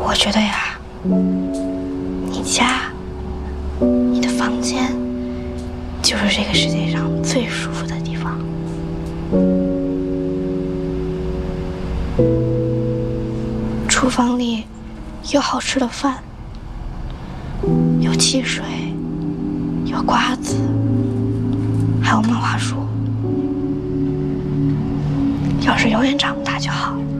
我觉得呀，你家、你的房间，就是这个世界上最舒服的地方。厨房里有好吃的饭，有汽水，有瓜子，还有漫画书。要是永远长不大就好了。